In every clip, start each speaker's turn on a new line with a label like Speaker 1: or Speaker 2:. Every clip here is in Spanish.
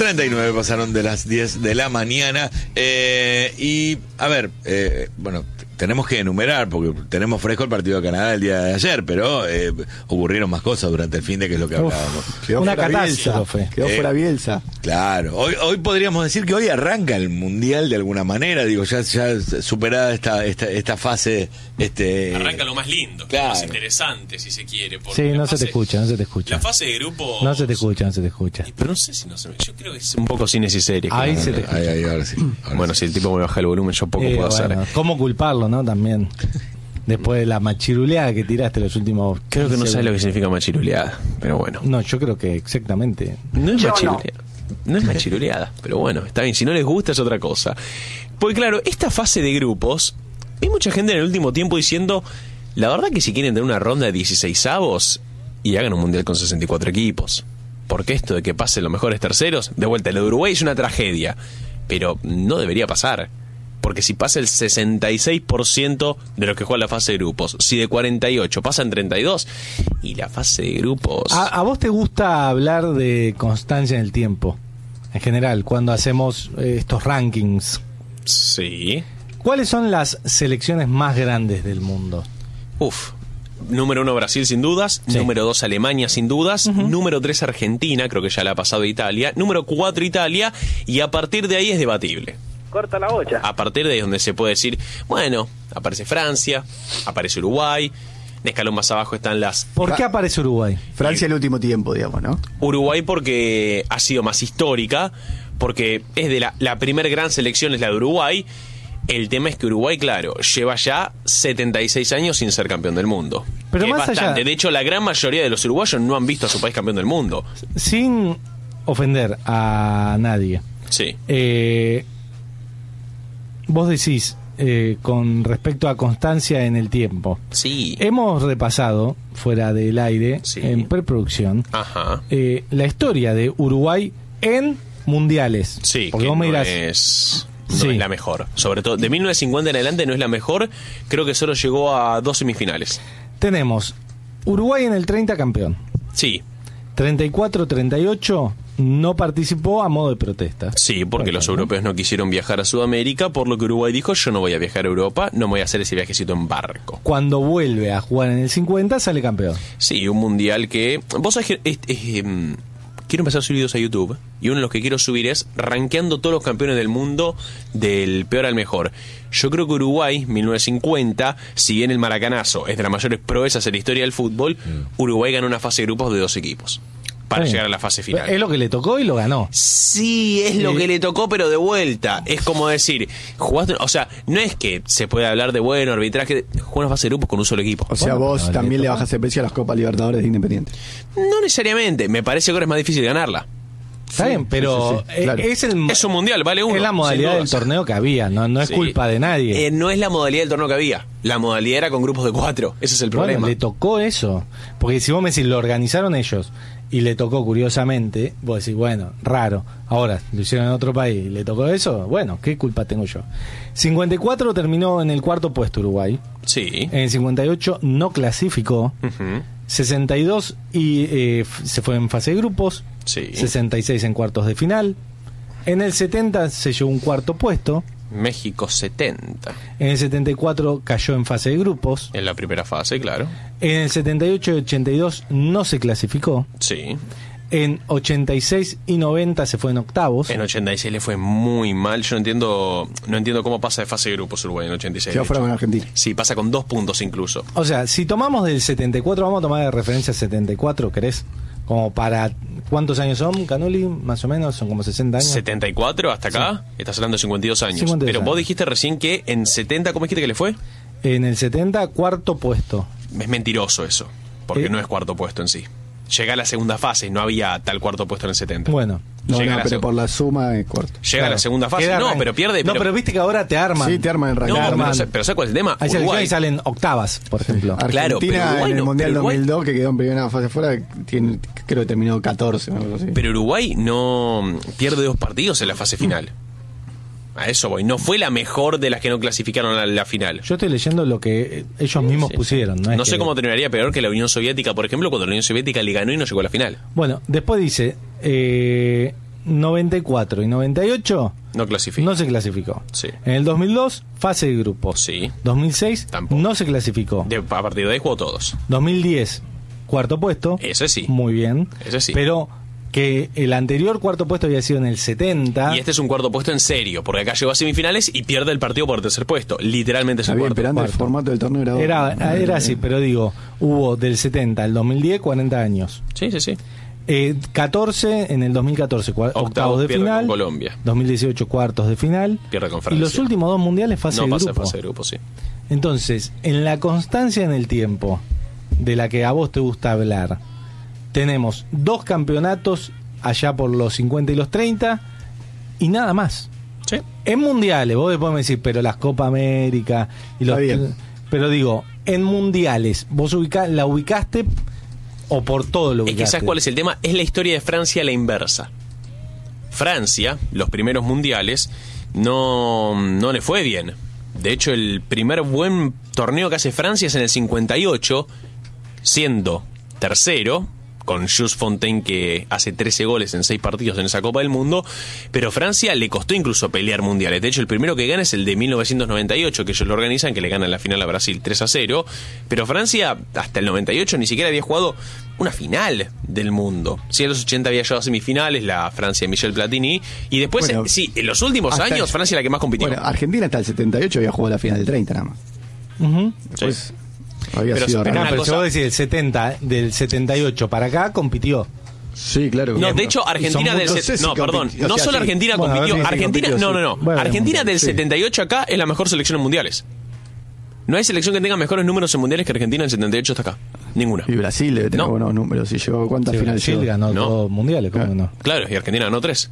Speaker 1: 49 pasaron de las 10 de la mañana. Y, a ver, bueno, tenemos que enumerar, porque tenemos fresco el partido de Canadá el día de ayer, pero ocurrieron más cosas durante el fin de que es lo que hablábamos.
Speaker 2: Quedó
Speaker 3: Una
Speaker 2: fuera
Speaker 3: catástrofe.
Speaker 2: Bielsa. Quedó fuera Bielsa.
Speaker 1: Claro, hoy podríamos decir que hoy arranca el Mundial de alguna manera, digo, ya superada esta fase.
Speaker 4: Arranca lo más lindo,
Speaker 1: claro,
Speaker 4: lo más interesante, si se quiere.
Speaker 3: Sí, no se te escucha.
Speaker 4: La fase de grupo.
Speaker 3: No se te escucha.
Speaker 4: Pero no sé si no se me. Yo creo que es un poco cine y serie.
Speaker 3: Ahí se te escucha.
Speaker 1: Ahí, ahora sí.
Speaker 4: Bueno, si el tipo me baja el volumen, yo poco puedo hacer.
Speaker 3: ¿Cómo culparlo, no? También. Después de la machiruleada que tiraste los últimos...
Speaker 4: Creo que no sabes lo que significa machiruleada, pero bueno.
Speaker 3: No, yo creo que exactamente.
Speaker 4: No es machiruleada. No es machiruleada, pero bueno, está bien. Si no les gusta es otra cosa. Porque claro, esta fase de grupos, hay mucha gente en el último tiempo diciendo, la verdad que si quieren tener una ronda de 16avos y hagan un mundial con 64 equipos. Porque esto de que pasen los mejores terceros, de vuelta, lo de Uruguay es una tragedia, pero no debería pasar. Porque si pasa el 66% de los que juegan la fase de grupos, si de 48 pasan 32, y la fase de grupos...
Speaker 3: ¿A vos te gusta hablar de constancia en el tiempo? En general, cuando hacemos estos rankings.
Speaker 4: Sí.
Speaker 3: ¿Cuáles son las selecciones más grandes del mundo?
Speaker 4: Número 1 Brasil sin dudas,
Speaker 3: Sí.
Speaker 4: Número 2 Alemania sin dudas, Número 3 Argentina, creo que ya la ha pasado Italia, Número 4 Italia, y a partir de ahí es debatible.
Speaker 5: Corta la bocha.
Speaker 4: A partir de ahí es donde se puede decir, bueno, aparece Francia, aparece Uruguay, de escalón más abajo están las...
Speaker 3: ¿Por qué aparece Uruguay?
Speaker 2: Francia el último tiempo, digamos, ¿no?
Speaker 4: Uruguay porque ha sido más histórica, porque es de la primera gran selección es la de Uruguay. El tema es que Uruguay, claro, lleva ya 76 años sin ser campeón del mundo.
Speaker 3: Pero
Speaker 4: que
Speaker 3: más
Speaker 4: es bastante.
Speaker 3: allá...
Speaker 4: De hecho, la gran mayoría de los uruguayos no han visto a su país campeón del mundo.
Speaker 3: Sin ofender a nadie.
Speaker 4: Sí.
Speaker 3: Vos decís, con respecto a constancia en el tiempo.
Speaker 4: Sí.
Speaker 3: Hemos repasado, fuera del aire,
Speaker 4: Sí.
Speaker 3: en preproducción,
Speaker 4: Ajá.
Speaker 3: la historia de Uruguay en mundiales.
Speaker 4: Sí,
Speaker 3: porque
Speaker 4: que
Speaker 3: vos me dirás,
Speaker 4: no
Speaker 3: Sí.
Speaker 4: es la mejor. Sobre todo, de 1950 en adelante no es la mejor. Creo que solo llegó a 2 semifinales.
Speaker 3: tenemos Uruguay en el 30 campeón.
Speaker 4: Sí,
Speaker 3: 34-38 no participó a modo de protesta.
Speaker 4: sí, porque los
Speaker 3: Perfecto.
Speaker 4: europeos no quisieron viajar a Sudamérica, por lo que Uruguay dijo, yo no voy a viajar a Europa, no me voy a hacer ese viajecito en barco.
Speaker 3: Cuando vuelve a jugar en el 50 sale campeón.
Speaker 4: Sí, un mundial que... Vos sabés que... quiero empezar a subir videos a YouTube, y uno de los que quiero subir es rankeando todos los campeones del mundo del peor al mejor. Yo creo que Uruguay, 1950, si bien el maracanazo es de las mayores proezas en la historia del fútbol, Uruguay ganó una fase de grupos de 2 equipos para
Speaker 3: Está bien.
Speaker 4: llegar a la fase final.
Speaker 3: Es lo que le tocó y lo ganó.
Speaker 4: Sí, es lo que le tocó, pero de vuelta. Es como decir, jugaste, o sea, no es que se puede hablar de bueno, arbitraje, jugó una fase de grupos con un solo equipo.
Speaker 2: O sea,
Speaker 3: Bueno,
Speaker 2: vos
Speaker 3: pero
Speaker 2: también
Speaker 3: le
Speaker 2: le
Speaker 3: tocó.
Speaker 2: bajas el precio a las Copas Libertadores de Independiente.
Speaker 4: No necesariamente, me parece que ahora es más difícil ganarla.
Speaker 3: Está bien, pero
Speaker 2: sí, claro.
Speaker 3: es el
Speaker 4: Es un mundial, vale uno.
Speaker 3: es la modalidad
Speaker 4: sin
Speaker 3: del
Speaker 4: dudas.
Speaker 3: torneo que había, no es
Speaker 4: Sí.
Speaker 3: culpa de nadie.
Speaker 4: No es la modalidad del torneo que había. La modalidad era con grupos de 4. Ese es el problema.
Speaker 3: Bueno, le tocó eso. Porque si vos me decís, lo organizaron ellos y le tocó curiosamente, vos decís, bueno, raro. Ahora, lo hicieron en otro país y le tocó eso, bueno, ¿qué culpa tengo yo? 54 terminó en el 4º puesto Uruguay.
Speaker 4: Sí.
Speaker 3: En el 58 no clasificó.
Speaker 4: Ujú.
Speaker 3: 62 y se fue en fase de grupos.
Speaker 4: Sí.
Speaker 3: 66 en cuartos de final. En el 70 se llevó un 4º puesto.
Speaker 4: México 70.
Speaker 3: En el 74 cayó en fase de grupos.
Speaker 4: En la primera fase, claro.
Speaker 3: En el 78 y 82 no se clasificó.
Speaker 4: Sí.
Speaker 3: En 86 y 90 se fue en octavos.
Speaker 4: En 86 le fue muy mal. Yo no entiendo cómo pasa de fase de grupos Uruguay en 86.
Speaker 2: Quedó
Speaker 4: de
Speaker 2: fuera
Speaker 4: hecho.
Speaker 2: con Argentina.
Speaker 4: Sí, pasa con 2 puntos incluso.
Speaker 3: O sea, si tomamos del 74, vamos a tomar de referencia 74, ¿querés? Como para... ¿Cuántos años son, Canuli? Más o menos, son como 60 años.
Speaker 4: 74 hasta acá, estás hablando de 52 años.
Speaker 3: 52
Speaker 4: Pero vos
Speaker 3: años.
Speaker 4: dijiste recién que en 70, ¿cómo dijiste que le fue?
Speaker 3: En el 70, 4º puesto.
Speaker 4: Es mentiroso eso, porque
Speaker 3: ¿Eh?
Speaker 4: no es 4º puesto en sí. Llega a la segunda fase, no había tal 4º puesto en el 70.
Speaker 3: Bueno.
Speaker 2: No,
Speaker 4: Llega a
Speaker 2: no,
Speaker 4: la
Speaker 2: pero
Speaker 4: seg-
Speaker 2: por la suma es cuarto.
Speaker 4: Llega a la segunda fase.
Speaker 3: Queda
Speaker 4: No,
Speaker 3: rank.
Speaker 4: pero pierde.
Speaker 3: No, pero viste que ahora te arman.
Speaker 2: Sí, te arman el ranking.
Speaker 4: No,
Speaker 3: arman.
Speaker 4: pero ¿sabes cuál es el tema?
Speaker 3: Hay selecciones
Speaker 4: Uruguay.
Speaker 3: y salen octavas, por ejemplo.
Speaker 4: Claro,
Speaker 2: Argentina
Speaker 4: pero Uruguay
Speaker 2: en el
Speaker 4: no,
Speaker 2: Mundial
Speaker 4: pero Uruguay-
Speaker 2: 2002, que quedó en primera fase fuera, creo que terminó 14 o algo así.
Speaker 4: Pero Uruguay no pierde 2 partidos en la fase final. A eso voy. No fue la mejor de las que no clasificaron a la final.
Speaker 3: Yo estoy leyendo lo que ellos mismos
Speaker 4: Sí.
Speaker 3: pusieron. No, es
Speaker 4: No sé
Speaker 3: que-
Speaker 4: cómo terminaría peor que la Unión Soviética, por ejemplo, cuando la Unión Soviética le ganó y no llegó a la final.
Speaker 3: Bueno, después dice, 94 y 98
Speaker 4: No clasificó.
Speaker 3: no se clasificó.
Speaker 4: Sí.
Speaker 3: En el 2002, fase de grupos.
Speaker 4: Sí.
Speaker 3: 2006,
Speaker 4: Tampoco.
Speaker 3: no se clasificó.
Speaker 4: A partir de ahí jugó todos.
Speaker 3: 2010, cuarto puesto.
Speaker 4: Ese sí.
Speaker 3: Muy bien.
Speaker 4: Ese sí.
Speaker 3: Pero que el anterior cuarto puesto había sido en el 70.
Speaker 4: Y este es un cuarto puesto en serio, porque acá llegó a semifinales y pierde el partido por el tercer puesto. Literalmente es
Speaker 2: Está
Speaker 4: un
Speaker 2: bien,
Speaker 4: cuarto.
Speaker 2: pero antes el formato del torneo
Speaker 3: Era así, pero digo, hubo del 70 al 2010 40 años.
Speaker 4: Sí, sí, sí.
Speaker 3: 14 en el 2014, octavos de
Speaker 4: pierde
Speaker 3: final.
Speaker 4: con Colombia.
Speaker 3: 2018 cuartos de final.
Speaker 4: Pierde con
Speaker 3: Y
Speaker 4: Francia.
Speaker 3: los últimos dos mundiales fase
Speaker 4: No
Speaker 3: de
Speaker 4: pasa
Speaker 3: grupo.
Speaker 4: fase de grupo, sí.
Speaker 3: Entonces, en la constancia en el tiempo de la que a vos te gusta hablar, tenemos 2 campeonatos allá por los 50 y los 30 y nada más.
Speaker 4: Sí.
Speaker 3: En mundiales, vos después me decís, pero las Copa América y los,
Speaker 2: Está bien.
Speaker 3: pero digo, en mundiales, vos la ubicaste o por todo lo
Speaker 4: Es
Speaker 3: ubicaste.
Speaker 4: que ¿sabes cuál es el tema? Es la historia de Francia a la inversa. Francia, los primeros mundiales, no le fue bien. De hecho, el primer buen torneo que hace Francia es en el 58, siendo tercero, con Jules Fontaine, que hace 13 goles en 6 partidos en esa Copa del Mundo, pero Francia le costó incluso pelear mundiales. De hecho, el primero que gana es el de 1998, que ellos lo organizan, que le ganan la final a Brasil 3-0, pero Francia hasta el 98 ni siquiera había jugado una final del mundo. Sí, en los 80 había llegado a semifinales, la Francia de Michel Platini, y después,
Speaker 2: Bueno,
Speaker 4: sí, en los últimos
Speaker 2: hasta
Speaker 4: años,
Speaker 2: el-
Speaker 4: Francia es la que más compitió.
Speaker 2: Bueno, Argentina hasta el 78 había jugado la final del 30 nada más.
Speaker 3: Ujú.
Speaker 2: Después había
Speaker 4: Pero-
Speaker 2: sido
Speaker 4: pero
Speaker 3: No,
Speaker 4: una
Speaker 3: pero si
Speaker 4: cosa-
Speaker 3: vos decís el 70, del 78 para acá compitió.
Speaker 2: Sí, claro.
Speaker 4: No, de hecho,
Speaker 3: Y
Speaker 4: Argentina
Speaker 3: son
Speaker 4: del...
Speaker 2: muchos- no sé si
Speaker 4: No, perdón.
Speaker 2: compitió, o
Speaker 4: No
Speaker 2: sea,
Speaker 4: solo
Speaker 2: sí.
Speaker 4: Argentina
Speaker 3: Bueno, a ver
Speaker 4: compitió.
Speaker 3: si
Speaker 4: Argentina...
Speaker 2: compitió,
Speaker 4: No,
Speaker 2: sí.
Speaker 4: no.
Speaker 3: Bueno,
Speaker 4: Argentina del
Speaker 2: sí.
Speaker 4: 78 acá es la mejor selección en mundiales. No hay selección que tenga mejores números en mundiales que Argentina del 78 hasta acá. Ninguna.
Speaker 2: Y Brasil debe tener
Speaker 4: No.
Speaker 2: buenos números. Si llegó, ¿cuántas
Speaker 3: Sí,
Speaker 2: finales
Speaker 3: Brasil
Speaker 2: llegó?
Speaker 3: ganó
Speaker 4: No.
Speaker 3: todos mundiales, ¿cómo
Speaker 2: Ah.
Speaker 3: no?
Speaker 4: Claro, y Argentina ganó 3.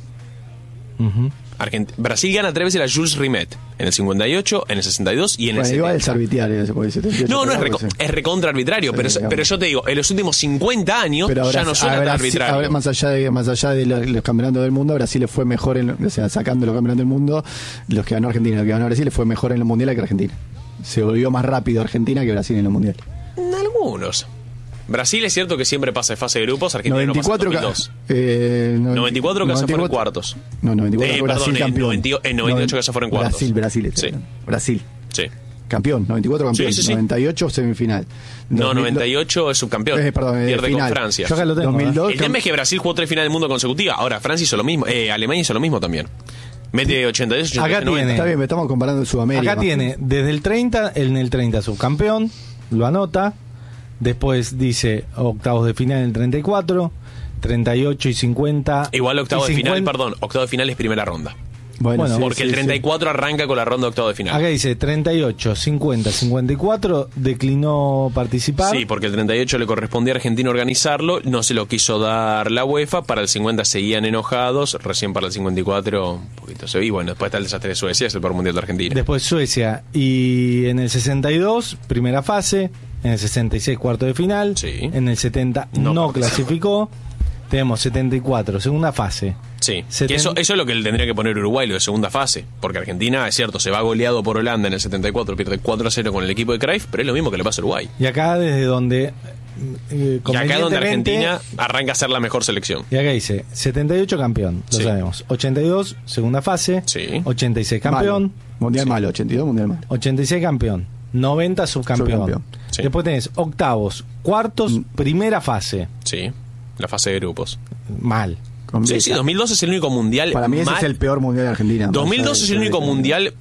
Speaker 3: Ujú.
Speaker 4: Brasil gana 3 veces la Jules Rimet. En el 58, en el 62 y en el
Speaker 2: Bueno, igual
Speaker 4: 70.
Speaker 2: el Sarvitial ese puede ser 78.
Speaker 4: No, no es,
Speaker 2: pero sí.
Speaker 4: es recontra arbitrario,
Speaker 2: Sí,
Speaker 4: pero,
Speaker 2: digamos.
Speaker 4: pero yo te digo, en los últimos 50 años
Speaker 2: Pero
Speaker 4: ya no suena tan arbitrario.
Speaker 2: más allá de los campeonatos del mundo, a Brasil le fue mejor, o sea, sacando los campeonatos del mundo, los que ganó Argentina, los que ganó Brasil le fue mejor en los mundiales que Argentina. Se volvió más rápido Argentina que Brasil en los mundiales.
Speaker 4: En algunos. Brasil es cierto que siempre pasa de fase de grupos, Argentina
Speaker 2: 94
Speaker 4: no pasa en 2002. 94 que se fueron en cuartos.
Speaker 2: No, 94
Speaker 4: perdón,
Speaker 2: Brasil
Speaker 4: en
Speaker 2: campeón.
Speaker 4: 98 que se fueron en cuartos.
Speaker 2: Brasil.
Speaker 4: Sí.
Speaker 2: Brasil.
Speaker 4: Sí.
Speaker 2: Campeón, 94 campeón,
Speaker 4: Sí, sí, sí.
Speaker 2: 98 semifinal.
Speaker 4: No,
Speaker 2: 2000,
Speaker 4: 98 es subcampeón.
Speaker 2: perdón,
Speaker 4: Pierde
Speaker 2: final.
Speaker 4: con Francia.
Speaker 3: Yo acá lo tengo.
Speaker 2: 2002
Speaker 4: El tema es que Brasil jugó 3 finales del mundo consecutivas. Ahora Francia hizo lo mismo. Alemania hizo lo mismo también. Mete 82, 83,
Speaker 3: Acá
Speaker 4: 90.
Speaker 3: tiene.
Speaker 2: Está bien, me estamos comparando en Sudamérica.
Speaker 3: Acá tiene desde el 30, en el 30 subcampeón, lo anota. Después dice octavos de final en el 34, 38 y 50.
Speaker 4: Igual octavo
Speaker 3: y
Speaker 4: de final,
Speaker 3: 50.
Speaker 4: perdón, octavo de final es primera ronda.
Speaker 2: Bueno,
Speaker 3: Bueno,
Speaker 2: sí,
Speaker 4: Porque
Speaker 2: sí,
Speaker 4: el
Speaker 2: sí.
Speaker 4: 34 arranca con la ronda de octavo de final.
Speaker 3: Acá dice 38, 50, 54, declinó participar.
Speaker 4: Sí, porque el 38 le correspondía a Argentina organizarlo, no se lo quiso dar la UEFA, para el 50 seguían enojados, recién para el 54 un poquito se y bueno, después está el desastre de Suecia, es el peor mundial de Argentina.
Speaker 3: Después Suecia. Y en el 62, primera fase. En el 66, cuarto de final.
Speaker 4: Sí.
Speaker 3: En el 70
Speaker 4: No
Speaker 3: no
Speaker 4: participó.
Speaker 3: clasificó. Tenemos 74, segunda fase.
Speaker 4: Sí, que
Speaker 3: 70.
Speaker 4: eso es lo que le tendría que poner Uruguay, lo de segunda fase, porque Argentina, es cierto, se va goleado por Holanda en el 74, pierde 4-0 con el equipo de Cruyff, pero es lo mismo que le pasa a Uruguay.
Speaker 3: Y acá desde donde...
Speaker 4: Y acá donde
Speaker 3: convenientemente-
Speaker 4: Argentina arranca a ser la mejor selección.
Speaker 3: Y acá dice 78 campeón, lo
Speaker 4: Sí.
Speaker 3: sabemos. 82, segunda fase.
Speaker 4: Sí.
Speaker 3: 86 campeón.
Speaker 2: Malo. Mundial malo, 82 mundial malo.
Speaker 3: 86 campeón. 90 subcampeón.
Speaker 2: Subcampeón.
Speaker 4: Sí.
Speaker 3: Después tenés octavos, cuartos, primera fase.
Speaker 4: Sí, la fase de grupos.
Speaker 3: Mal.
Speaker 2: Con
Speaker 4: Sí,
Speaker 2: Beca.
Speaker 4: sí, 2002 es el único mundial
Speaker 2: Para mí ese
Speaker 4: mal-
Speaker 2: es el peor mundial de Argentina.
Speaker 4: 2002 es el único
Speaker 2: mundial
Speaker 4: mundial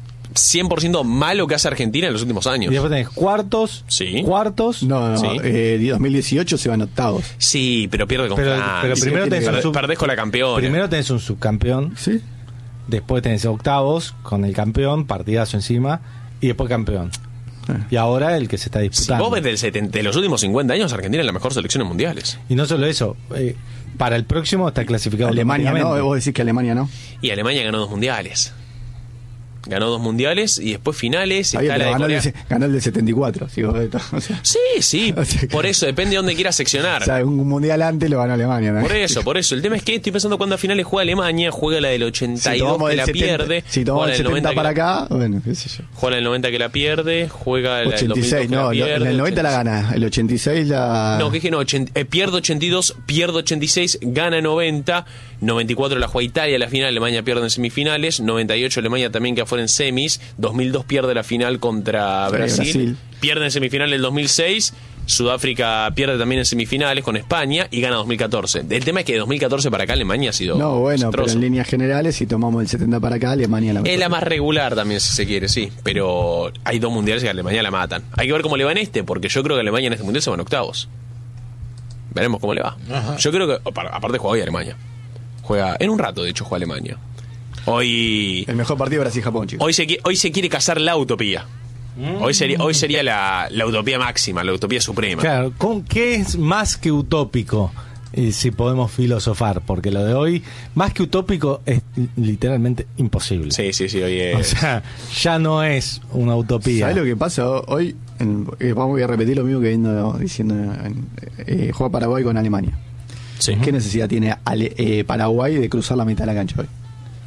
Speaker 4: 100% malo que hace Argentina en los últimos
Speaker 3: Y
Speaker 4: años.
Speaker 3: después tenés cuartos,
Speaker 4: Sí.
Speaker 3: cuartos.
Speaker 2: No,
Speaker 4: Sí.
Speaker 2: 2018 se van octavos.
Speaker 4: Sí, pero pierde con
Speaker 3: Pero-
Speaker 4: Francia.
Speaker 3: pero primero
Speaker 2: Sí,
Speaker 3: tenés
Speaker 2: tiene
Speaker 3: un
Speaker 2: que
Speaker 3: sub-
Speaker 4: Perdés con la campeona.
Speaker 3: Primero tenés un subcampeón,
Speaker 2: ¿Sí?
Speaker 3: después tenés octavos con el campeón, partidazo encima, y después campeón. Y ahora el que se está
Speaker 4: Si
Speaker 3: disputando.
Speaker 4: vos ves de los últimos 50 años, Argentina es la mejor selección en mundiales.
Speaker 3: Y no solo eso, para el próximo está clasificado
Speaker 2: Alemania no,
Speaker 3: automáticamente.
Speaker 2: vos decís que Alemania no.
Speaker 4: Y Alemania ganó 2 mundiales. Ganó 2 mundiales y después finales.
Speaker 2: Está bien,
Speaker 4: está la
Speaker 2: pero
Speaker 4: de Corea.
Speaker 2: ganó el de 74. ¿Sí? O sea,
Speaker 4: Sí, por eso, depende de dónde quieras seccionar.
Speaker 2: o sea, un mundial antes lo ganó Alemania, ¿no?
Speaker 4: Por eso. El tema es que estoy pensando cuando a finales juega Alemania, juega la del 82 que la pierde.
Speaker 2: Si tomamos el 70 para acá, bueno, qué sé yo.
Speaker 4: Juega la del 90 que la pierde, juega la del 2002
Speaker 2: 86,
Speaker 4: que la pierde.
Speaker 2: en el 90 la gana, el 86 la...
Speaker 4: No, que dije no, pierde 82, pierde 86, gana 90, 94 la juega Italia, la final, Alemania pierde en semifinales, 98 Alemania también que afuera en semis, 2002 pierde la final contra Brasil, pierde en semifinales el 2006, Sudáfrica pierde también en semifinales con España y gana 2014. El tema es que de 2014 para acá Alemania ha sido
Speaker 2: No, bueno,
Speaker 4: desastroso.
Speaker 2: pero en líneas generales, si tomamos el 70 para acá, Alemania la mejor.
Speaker 4: Es la más regular también, si se quiere, sí. Pero hay 2 mundiales que a Alemania la matan. Hay que ver cómo le va en este, porque yo creo que Alemania en este mundial se va en octavos. Veremos cómo le va.
Speaker 1: Ajá.
Speaker 4: Yo creo que, aparte juega hoy Alemania. Juega, en un rato de hecho juega Alemania. Hoy
Speaker 2: El mejor partido Brasil-Japón, chicos.
Speaker 4: hoy se quiere cazar la utopía. Hoy sería la utopía máxima, la utopía suprema.
Speaker 3: Claro, ¿qué es más que utópico? Si podemos filosofar, porque lo de hoy, más que utópico, es literalmente imposible.
Speaker 4: Sí, hoy es...
Speaker 3: O sea, ya no es una utopía.
Speaker 2: ¿Sabes lo que pasa hoy? Vamos a repetir lo mismo que viendo diciendo juega Paraguay con Alemania.
Speaker 4: Sí.
Speaker 2: ¿Qué necesidad tiene Paraguay de cruzar la mitad de la cancha hoy?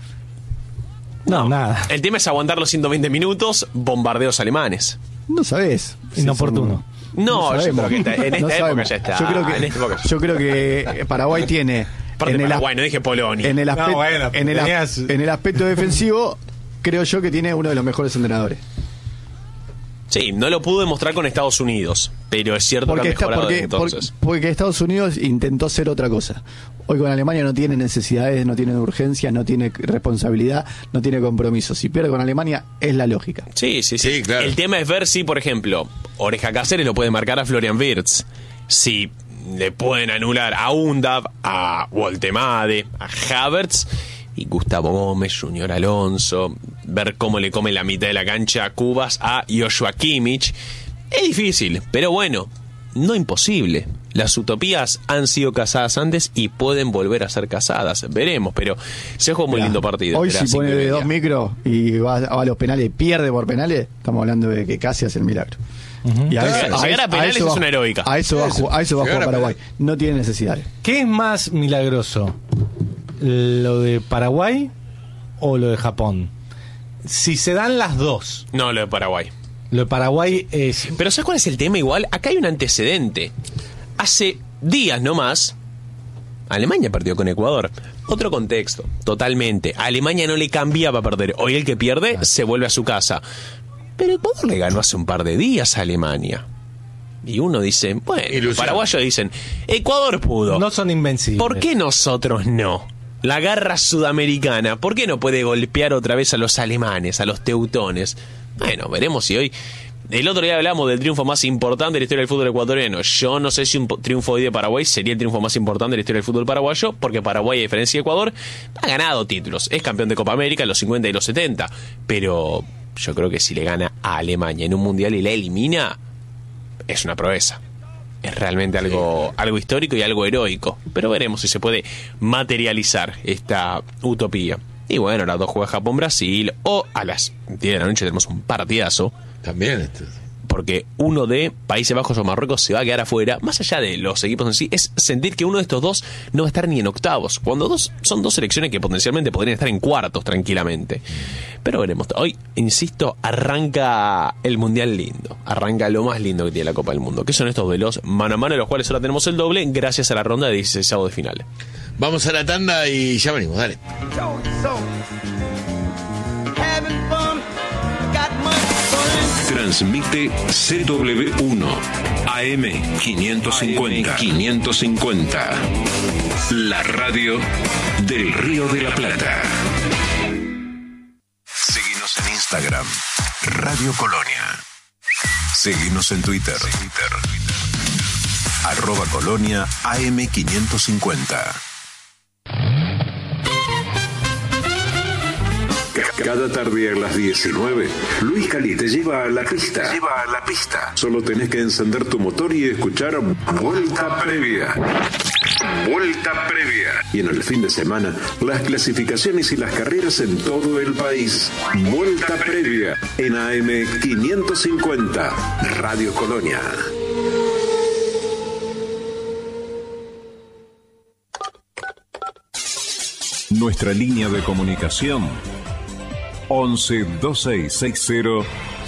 Speaker 3: No, nada.
Speaker 4: El tema es aguantar los 120 minutos, bombardeos alemanes.
Speaker 2: No sabés.
Speaker 3: Inoportuno.
Speaker 4: No, yo
Speaker 2: sabemos.
Speaker 4: creo que en esta
Speaker 2: No
Speaker 4: época
Speaker 2: sabemos.
Speaker 4: ya está.
Speaker 2: Yo creo que,
Speaker 4: En esta época ya-
Speaker 2: yo creo que Paraguay tiene
Speaker 4: Aparte de Paraguay, no dije Polonia.
Speaker 2: en el aspecto,
Speaker 3: No, bueno, tenías-
Speaker 2: en el aspecto defensivo, creo yo que tiene uno de los mejores entrenadores.
Speaker 4: Sí, no lo pudo demostrar con Estados Unidos, pero es cierto que ha mejorado desde entonces.
Speaker 2: Porque Estados Unidos intentó hacer otra cosa. Hoy con Alemania no tiene necesidades, no tiene urgencia, no tiene responsabilidad, no tiene compromiso. Si pierde con Alemania, es la lógica.
Speaker 4: Sí,
Speaker 1: claro.
Speaker 4: El tema es ver si, por ejemplo, Oreja Cáceres lo puede marcar a Florian Wirtz. Si le pueden anular a Undav, a Woltemade, a Havertz y Gustavo Gómez, Junior Alonso, ver cómo le come la mitad de la cancha a Cubas, a Joshua Kimmich. Es difícil, pero bueno, no imposible. Las utopías han sido casadas antes y pueden volver a ser casadas. Veremos, pero se juega muy lindo partido.
Speaker 2: Hoy
Speaker 4: Esperá,
Speaker 2: si pone
Speaker 4: 5:30.
Speaker 2: de 2 micros y va a los penales y pierde por penales, estamos hablando de que casi hace el milagro. Y
Speaker 4: Llegar a penales es una heroica.
Speaker 2: A eso va a jugar
Speaker 1: Llegar a
Speaker 2: Paraguay. No tiene necesidades.
Speaker 3: ¿Qué es más milagroso? ¿Lo de Paraguay o lo de Japón? Si se dan las dos,
Speaker 4: No, lo de Paraguay.
Speaker 3: lo de Paraguay es...
Speaker 4: Pero ¿sabes cuál es el tema igual? Acá hay un antecedente. Hace días nomás, Alemania perdió con Ecuador. Otro contexto, totalmente. A Alemania no le cambiaba perder. Hoy el que pierde se vuelve a su casa. Pero Ecuador le ganó hace un par de días a Alemania. Y uno dice, bueno,
Speaker 1: Ilusión.
Speaker 4: los paraguayos dicen, Ecuador pudo.
Speaker 3: No son invencibles.
Speaker 4: ¿Por qué nosotros no? La garra sudamericana, ¿por qué no puede golpear otra vez a los alemanes, a los teutones? Bueno, veremos si hoy... El otro día hablamos del triunfo más importante de la historia del fútbol ecuatoriano. Yo no sé si un triunfo hoy de Paraguay sería el triunfo más importante de la historia del fútbol paraguayo, porque Paraguay, a diferencia de Ecuador, ha ganado títulos. Es campeón de Copa América en los 50 y los 70. Pero yo creo que si le gana a Alemania en un mundial y la elimina, es una proeza. Es realmente algo histórico y algo heroico. Pero veremos si se puede materializar esta utopía. Y bueno, a las 2 juega Japón-Brasil. O a las 10 de la noche tenemos un partidazo.
Speaker 1: También esto.
Speaker 4: Porque uno de Países Bajos o Marruecos se va a quedar afuera. Más allá de los equipos en sí, es sentir que uno de estos dos no va a estar ni en octavos. Cuando son dos selecciones que potencialmente podrían estar en cuartos tranquilamente. Pero veremos. Hoy, insisto, arranca el Mundial lindo. Arranca lo más lindo que tiene la Copa del Mundo. Que son estos duelos mano a mano, de los cuales ahora tenemos el doble gracias a la ronda de 16avos de final.
Speaker 1: Vamos a la tanda y ya venimos, dale.
Speaker 5: Transmite CW1 AM 550. La radio del Río de la Plata. Síguenos en Instagram, Radio Colonia. Síguenos en Twitter. @Colonia AM 550. Cada tarde a las 19, Luis Cali te lleva a la pista. Solo tenés que encender tu motor y escuchar Vuelta Previa. Vuelta previa. Y en el fin de semana, las clasificaciones y las carreras en todo el país. Vuelta previa en AM 550, Radio Colonia.
Speaker 6: Nuestra línea de comunicación 11 2660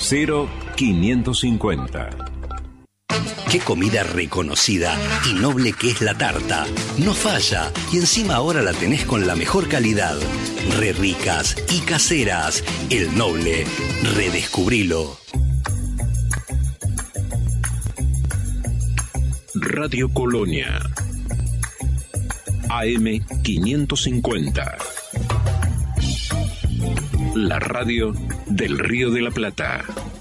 Speaker 6: 0550.
Speaker 7: Qué comida reconocida y noble que es la tarta. No falla, y encima ahora la tenés con la mejor calidad. Re ricas y caseras. El Noble. Redescubrilo.
Speaker 5: Radio Colonia. AM 550. La radio del Río de la Plata.